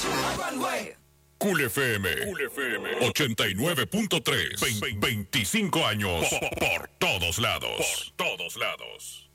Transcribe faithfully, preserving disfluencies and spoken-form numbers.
Cool F M, Cool F M ochenta y nueve punto tres, veinticinco años por, por todos lados, por todos lados.